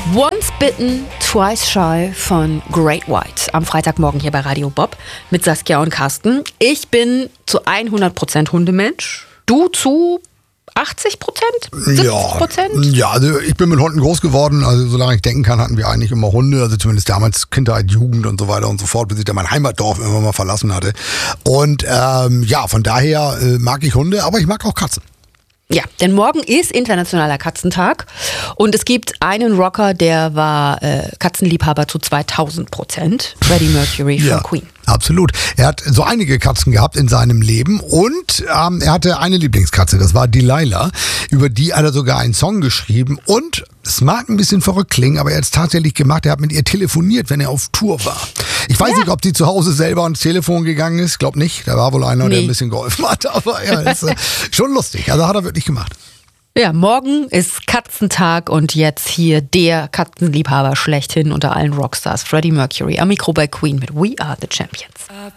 Once Bitten, Twice Shy von Great White. Am Freitagmorgen hier bei Radio Bob mit Saskia und Carsten. Ich bin zu 100% Hundemensch. Du zu 80%? 70%? Ja, also ich bin mit Hunden groß geworden. Also solange ich denken kann, hatten wir eigentlich immer Hunde. Also zumindest damals Kindheit, Jugend und so weiter und so fort, bis ich dann mein Heimatdorf irgendwann mal verlassen hatte. Und von daher mag ich Hunde, aber ich mag auch Katzen. Ja, denn morgen ist Internationaler Katzentag und es gibt einen Rocker, der war Katzenliebhaber zu 2000%. Freddie Mercury von Queen. Absolut. Er hat so einige Katzen gehabt in seinem Leben und er hatte eine Lieblingskatze, das war Delilah. Über die hat er sogar einen Song geschrieben und es mag ein bisschen verrückt klingen, aber er hat es tatsächlich gemacht. Er hat mit ihr telefoniert, wenn er auf Tour war. Ich weiß nicht, ob sie zu Hause selber ans Telefon gegangen ist. Glaub nicht. Da war wohl einer, der ein bisschen geholfen hat. Aber ja, ist schon lustig. Also hat er wirklich gemacht. Ja, morgen ist Katzentag und jetzt hier der Katzenliebhaber schlechthin unter allen Rockstars, Freddie Mercury, am Mikro bei Queen mit We Are the Champions.